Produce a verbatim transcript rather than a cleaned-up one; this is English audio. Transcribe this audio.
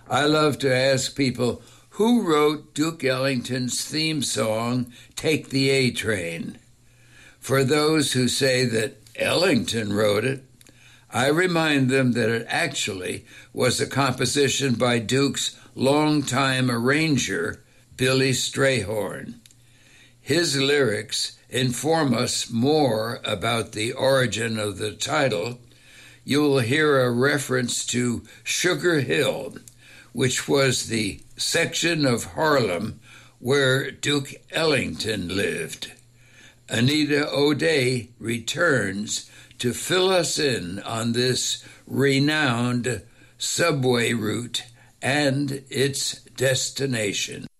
I love to ask people, who wrote Duke Ellington's theme song, Take the A-Train? For those who say that Ellington wrote it, I remind them that it actually was a composition by Duke's longtime arranger, Billy Strayhorn. His lyrics inform us more about the origin of the title. You will hear a reference to Sugar Hill, which was the section of Harlem where Duke Ellington lived. Anita O'Day returns to fill us in on this renowned subway route and its destination.